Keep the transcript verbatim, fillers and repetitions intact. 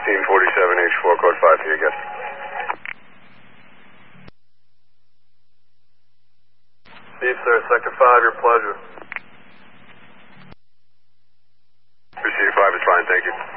sixteen forty-seven H four, code five to you again. Steve, sir, sector five, your pleasure. Receive five is fine, thank you.